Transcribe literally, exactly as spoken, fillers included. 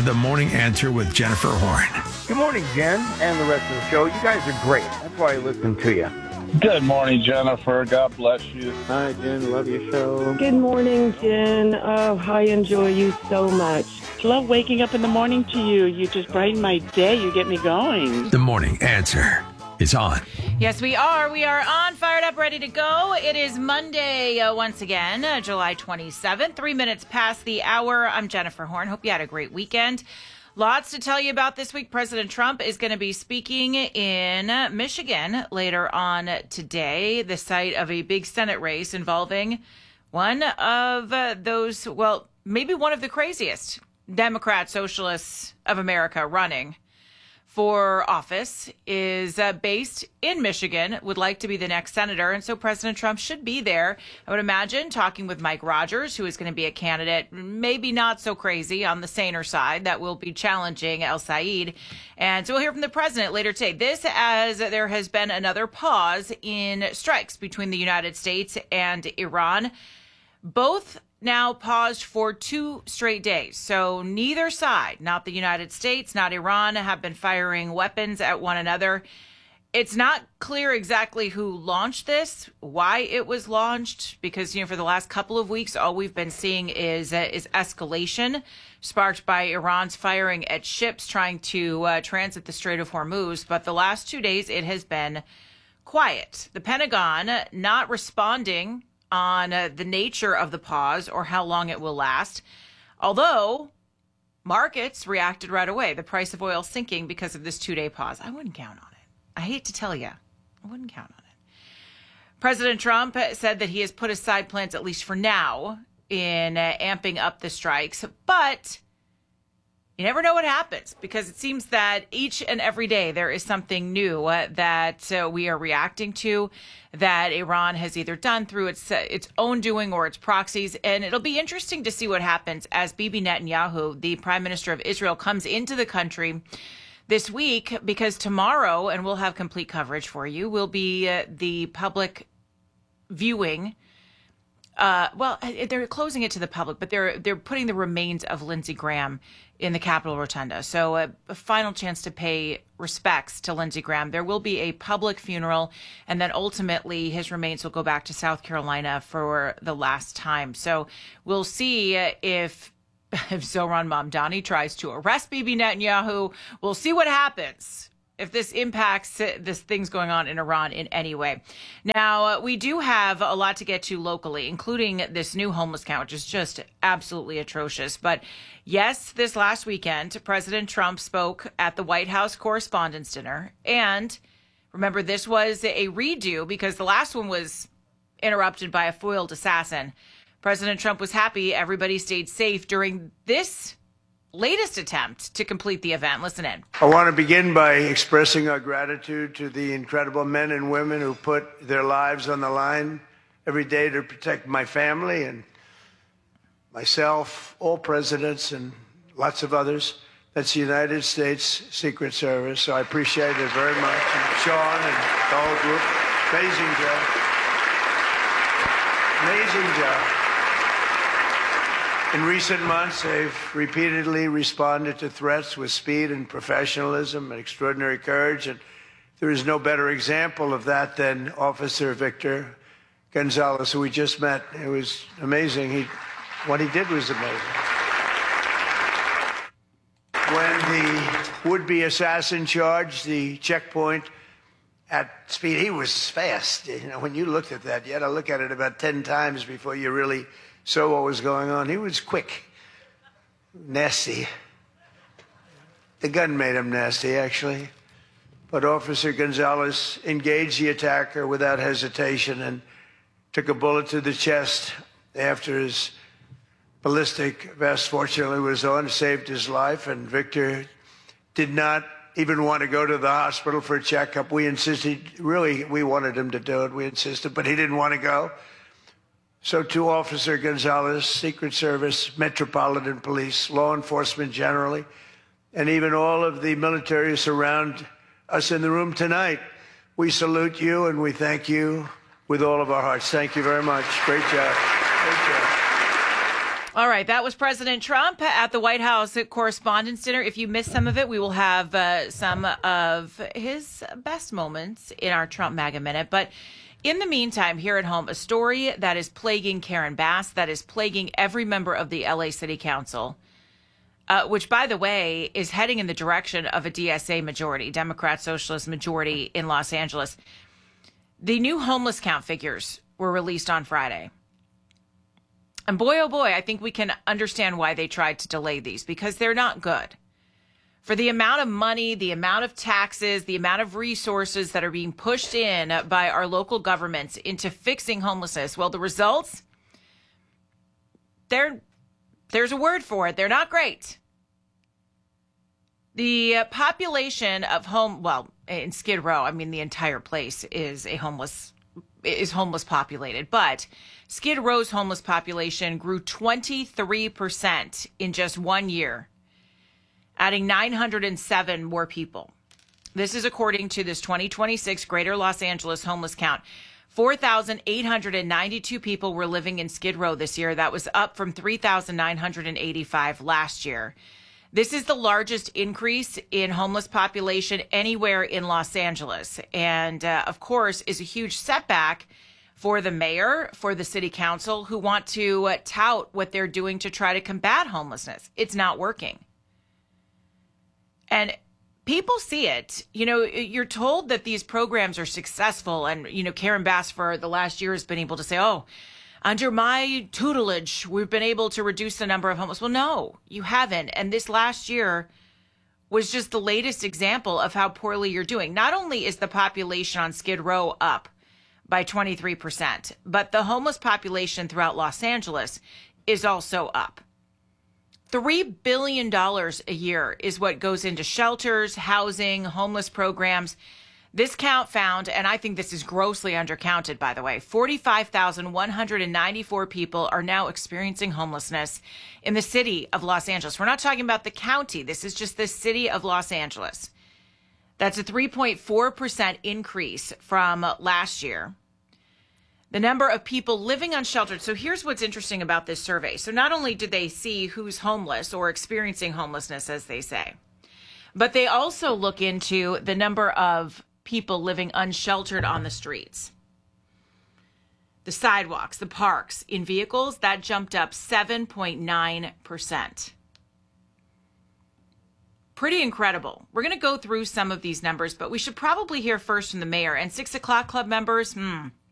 The Morning Answer with Jennifer Horn. Good morning, Jen, and the rest of the show. You guys are great. That's why I listen to you. Good morning, Jennifer. God bless you. Hi, Jen. Love your show. Good morning, Jen. Oh, I enjoy you so much. Love waking up in the morning to you. You just brighten my day. You get me going. The Morning Answer is on. Yes, we are. We are on, fired up, ready to go. It is Monday uh, once again, uh, July twenty-seventh, three minutes past the hour. I'm Jennifer Horn. Hope you had a great weekend. Lots to tell you about this week. President Trump is going to be speaking in Michigan later on today, the site of a big Senate race involving one of uh, those, well, maybe one of the craziest Democrat socialists of America running for office, is uh, based in Michigan, would like to be the next senator. And so President Trump should be there, I would imagine, talking with Mike Rogers, who is going to be a candidate, maybe not so crazy on the saner side, that will be challenging El-Sayed. And so we'll hear from the president later today. This as there has been another pause in strikes between the United States and Iran. Both now paused for two straight days. So neither side, not the United States, not Iran, have been firing weapons at one another. It's not clear exactly who launched this, why it was launched, because, you know, for the last couple of weeks, all we've been seeing is uh, is escalation sparked by Iran's firing at ships trying to uh, transit the Strait of Hormuz. But the last two days, it has been quiet. The Pentagon not responding on uh, the nature of the pause or how long it will last. Although markets reacted right away. The price of oil sinking because of this two-day pause. I wouldn't count on it. I hate to tell you. I wouldn't count on it. President Trump said that he has put aside plans, at least for now, in uh, amping up the strikes. But you never know what happens, because it seems that each and every day there is something new uh, that uh, we are reacting to, that Iran has either done through its uh, its own doing or its proxies. And it'll be interesting to see what happens as Bibi Netanyahu, the prime minister of Israel, comes into the country this week, because tomorrow, and we'll have complete coverage for you, will be uh, the public viewing. Uh, well, they're closing it to the public, but they're they're putting the remains of Lindsey Graham in the Capitol Rotunda. So a, a final chance to pay respects to Lindsey Graham. There will be a public funeral, and then ultimately his remains will go back to South Carolina for the last time. So we'll see if if Zohran Mamdani tries to arrest Bibi Netanyahu. We'll see what happens, if this impacts this things going on in Iran in any way. Now, uh, we do have a lot to get to locally, including this new homeless count, which is just absolutely atrocious. But yes, this last weekend, President Trump spoke at the White House Correspondents' Dinner. And remember, this was a redo because the last one was interrupted by a foiled assassin. President Trump was happy everybody stayed safe during this latest attempt to complete the event. Listen in. I want to begin by expressing our gratitude to the incredible men and women who put their lives on the line every day to protect my family and myself, all presidents and lots of others. That's the United States Secret Service. So I appreciate it very much. And Sean and the whole group. Amazing job. Amazing job. In recent months, they've repeatedly responded to threats with speed and professionalism and extraordinary courage. And there is no better example of that than Officer Victor Gonzalez, who we just met. It was amazing. He, what he did was amazing. When the would-be assassin charged the checkpoint at speed, he was fast. You know, when you looked at that, you had to look at it about ten times before you really saw what was going on. He was quick, nasty. The gun made him nasty, actually. But Officer Gonzalez engaged the attacker without hesitation and took a bullet to the chest after his ballistic vest, fortunately, was on, saved his life. And Victor did not even want to go to the hospital for a checkup. We insisted, really, we wanted him to do it. We insisted, but he didn't want to go. So to Officer Gonzalez, Secret Service, Metropolitan Police, law enforcement generally, and even all of the military who surround us in the room tonight, we salute you and we thank you with all of our hearts. Thank you very much. Great job. Great job. All right, that was President Trump at the White House Correspondents' Dinner. If you missed some of it, we will have uh, some of his best moments in our Trump MAGA Minute. But in the meantime, here at home, a story that is plaguing Karen Bass, that is plaguing every member of the L A City Council, uh, which, by the way, is heading in the direction of a D S A majority, Democrat Socialist majority in Los Angeles. The new homeless count figures were released on Friday. And boy, oh boy, I think we can understand why they tried to delay these, because they're not good. For the amount of money, the amount of taxes, the amount of resources that are being pushed in by our local governments into fixing homelessness, well, the results, they're, there's a word for it. They're not great. The population of home, well, in Skid Row, I mean, the entire place is a homeless is homeless populated, but Skid Row's homeless population grew twenty-three percent in just one year, adding nine hundred seven more people. This is according to this twenty twenty-six Greater Los Angeles homeless count. four thousand eight hundred ninety-two people were living in Skid Row this year. That was up from three thousand nine hundred eighty-five last year. This is the largest increase in homeless population anywhere in Los Angeles. And, uh, of course, is a huge setback for the mayor, for the city council, who want to uh, tout what they're doing to try to combat homelessness. It's not working. And people see it. You know, you're told that these programs are successful. And, you know, Karen Bass for the last year has been able to say, oh, under my tutelage, we've been able to reduce the number of homeless. Well, no, you haven't. And this last year was just the latest example of how poorly you're doing. Not only is the population on Skid Row up by twenty-three percent, but the homeless population throughout Los Angeles is also up. three billion dollars a year is what goes into shelters, housing, homeless programs. This count found, and I think this is grossly undercounted, by the way, forty-five thousand one hundred ninety-four people are now experiencing homelessness in the city of Los Angeles. We're not talking about the county. This is just the city of Los Angeles. That's a three point four percent increase from last year. The number of people living unsheltered. So here's what's interesting about this survey. So not only did they see who's homeless or experiencing homelessness, as they say, but they also look into the number of people living unsheltered on the streets, the sidewalks, the parks, in vehicles. That jumped up seven point nine percent. Pretty incredible. We're going to go through some of these numbers, but we should probably hear first from the mayor. And six o'clock club members, hmm,